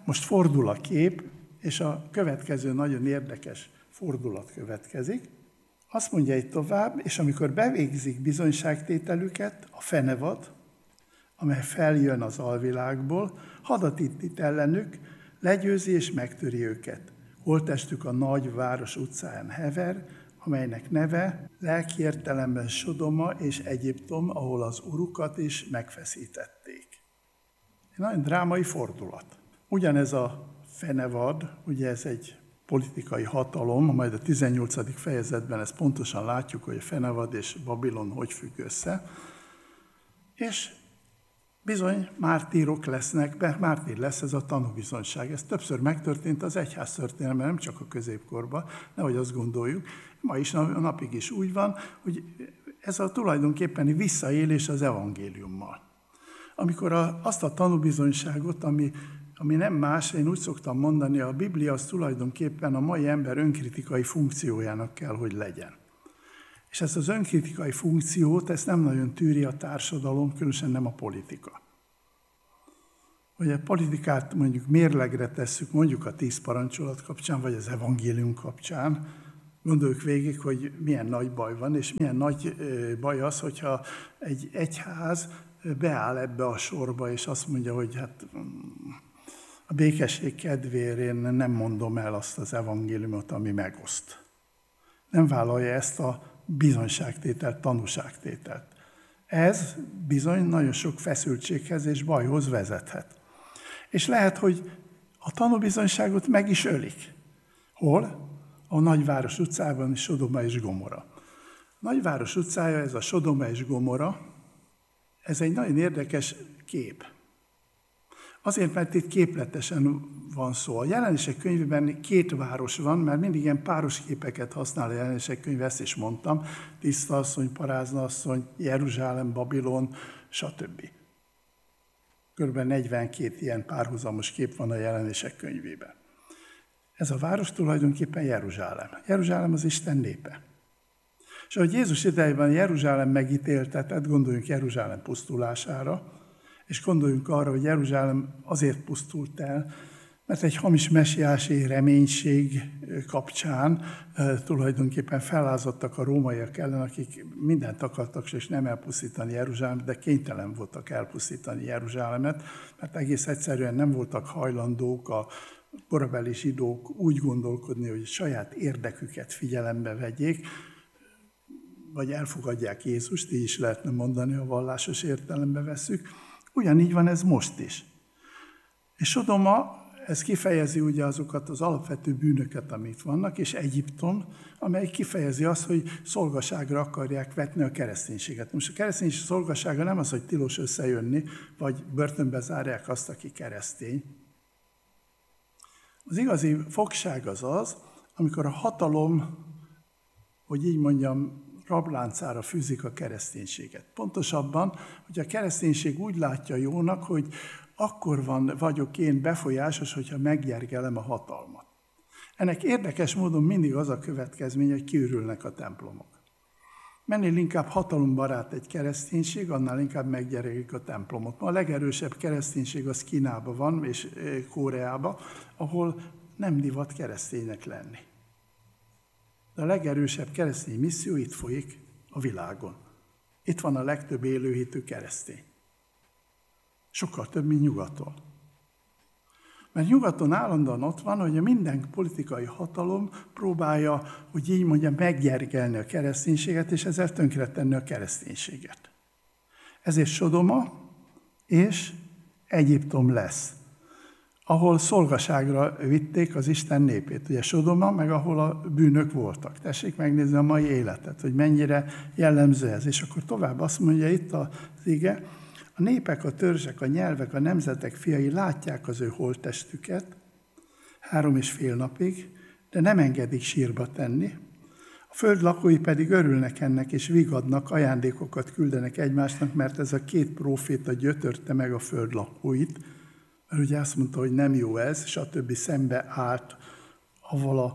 most fordul a kép, és a következő nagyon érdekes fordulat következik. Azt mondja itt tovább, és amikor bevégzik bizonyságtételüket, a fenevad, amely feljön az alvilágból, hadat itt ellenük, legyőzi és megtöri őket. Holttestük a nagy város utcáján hever, amelynek neve lelki értelemben Sodoma és Egyiptom, ahol az urukat is megfeszítették. Egy nagyon drámai fordulat. Ugyanez a fenevad, ugye ez egy politikai hatalom, majd a 18. fejezetben ezt pontosan látjuk, hogy a fenevad és Babilon hogy függ össze, és bizony mártírok lesznek, mártír lesz ez a tanúbizonyság. Ez többször megtörtént az egyház történelemben, nem csak a középkorban, nehogy azt gondoljuk. Ma is, a napig is úgy van, hogy ez a tulajdonképpeni visszaélés az evangéliummal. Amikor azt a tanúbizonyságot, ami nem más, én úgy szoktam mondani, a Biblia az tulajdonképpen a mai ember önkritikai funkciójának kell, hogy legyen. És ezt az önkritikai funkciót, ezt nem nagyon tűri a társadalom, különösen nem a politika. Hogy a politikát mondjuk mérlegre tesszük, mondjuk a 10 parancsolat kapcsán, vagy az evangélium kapcsán, gondoljuk végig, hogy milyen nagy baj van, és milyen nagy baj az, hogyha egy egyház beáll ebbe a sorba, és azt mondja, hogy hát a békesség kedvéért én nem mondom el azt az evangéliumot, ami megoszt. Nem vállalja ezt a bizonyságtételt, tanúságtételt. Ez bizony nagyon sok feszültséghez és bajhoz vezethet. És lehet, hogy a tanúbizonyságot meg is ölik. Hol? A nagyváros utcában is Sodoma és Gomora. A nagyváros utcája, ez a Sodoma és Gomora, ez egy nagyon érdekes kép. Azért, mert itt képletesen van szó. A Jelenések könyvében 2 város van, mert mindig ilyen páros képeket használ a Jelenések könyve, ezt is mondtam. Tiszta asszony, parázna asszony, Jeruzsálem, Babilon, stb. Körülbelül 42 ilyen párhuzamos kép van a Jelenések könyvében. Ez a város tulajdonképpen Jeruzsálem. Jeruzsálem az Isten népe. És ahogy Jézus idejében Jeruzsálem megítéltetett, gondoljunk Jeruzsálem pusztulására, és gondoljunk arra, hogy Jeruzsálem azért pusztult el, mert egy hamis mesiási reménység kapcsán tulajdonképpen felázadtak a rómaiak ellen, akik mindent akartak, és nem elpusztítani Jeruzsálemet, de kénytelen voltak elpusztítani Jeruzsálemet, mert egész egyszerűen nem voltak hajlandók a korabeli zsidók úgy gondolkodni, hogy saját érdeküket figyelembe vegyék, vagy elfogadják Jézust, így is lehetne mondani, ha vallásos értelembe vesszük. Ugyanígy van ez most is. És Sodoma, ez kifejezi ugye azokat az alapvető bűnöket, amik vannak, és Egyiptom, amely kifejezi azt, hogy szolgaságra akarják vetni a kereszténységet. Most a kereszténység szolgasága nem az, hogy tilos összejönni, vagy börtönbe zárják azt, aki keresztény. Az igazi fogság az, amikor a hatalom, hogy így mondjam, rabláncára fűzik a kereszténységet. Pontosabban, hogy a kereszténység úgy látja jónak, hogy akkor vagyok én befolyásos, hogyha meggyergelem a hatalmat. Ennek érdekes módon mindig az a következmény, hogy kiürülnek a templomok. Mennél inkább hatalombarát egy kereszténység, annál inkább meggyerelik a templomot. Ma a legerősebb kereszténység az Kínában van, és Koreában, ahol nem divat kereszténynek lenni. De a legerősebb keresztény misszió itt folyik a világon. Itt van a legtöbb élőhitű keresztény. Sokkal több, mint nyugaton. Mert nyugaton állandóan ott van, hogy a minden politikai hatalom próbálja, hogy így mondjam, meggyergelni a kereszténységet, és ezzel tönkretenni a kereszténységet. Ezért Sodoma és Egyiptom lesz, ahol szolgaságra vitték az Isten népét. Ugye Sodoma, meg ahol a bűnök voltak. Tessék megnézni a mai életet, hogy mennyire jellemző ez. És akkor tovább azt mondja itt az ige, a népek, a törzsek, a nyelvek, a nemzetek fiai látják az ő holttestüket 3,5 napig, de nem engedik sírba tenni. A föld lakói pedig örülnek ennek, és vigadnak, ajándékokat küldenek egymásnak, mert ez a 2 próféta gyötörte meg a föld lakóit, mert ugye azt mondta, hogy nem jó ez, stb. Szembe állt avval a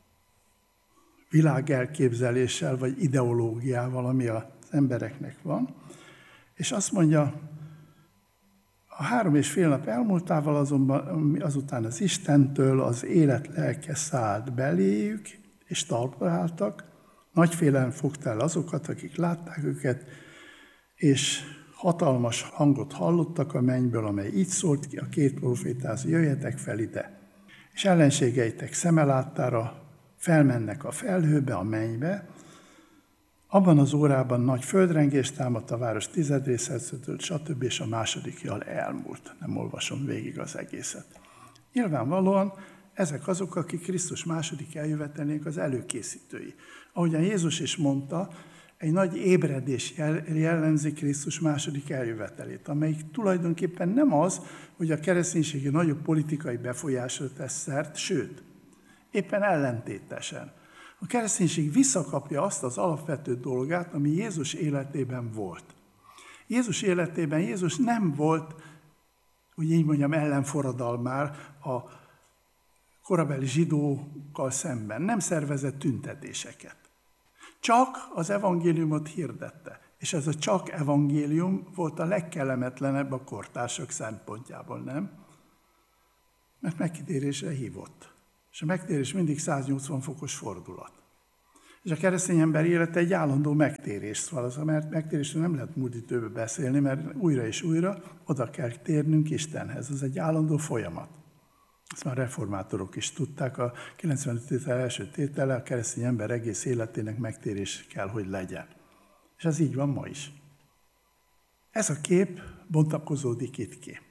világelképzeléssel, vagy ideológiával, ami az embereknek van. És azt mondja A 3,5 nap elmúltával azután az Istentől az élet lelke szállt beléjük, és talpra álltak. Nagy félelem fogta el azokat, akik látták őket, és hatalmas hangot hallottak a mennyből, amely így szólt ki a 2 profétához: jöjjetek fel ide, és ellenségeitek szeme láttára felmennek a felhőbe, a mennybe. Abban az órában nagy földrengés támadt a város 10 részegyzetől, stb. És a második jel elmúlt. Nem olvasom végig az egészet. Nyilvánvalóan ezek azok, akik Krisztus második eljövetelének az előkészítői. Ahogyan Jézus is mondta, egy nagy ébredés jellemzi Krisztus második eljövetelét, amelyik tulajdonképpen nem az, hogy a kereszténységi nagyobb politikai befolyásra tesz szert, sőt, éppen ellentétesen. A kereszténység visszakapja azt az alapvető dolgát, ami Jézus életében volt. Jézus életében Jézus nem volt, hogy így mondjam, ellenforradalmár a korabeli zsidókkal szemben, nem szervezett tüntetéseket. Csak az evangéliumot hirdette, és ez a csak evangélium volt a legkellemetlenebb a kortársak szempontjából, nem? Mert megtérésre hívott. És a megtérés mindig 180 fokos fordulat. És a keresztény ember élete egy állandó megtérés, szóval az a megtérésről nem lehet múlt időben beszélni, mert újra és újra oda kell térnünk Istenhez. Ez egy állandó folyamat. Ezt már reformátorok is tudták, a 95 tétel első tétele, a keresztény ember egész életének megtérés kell, hogy legyen. És ez így van ma is. Ez a kép bontakozódik itt ki.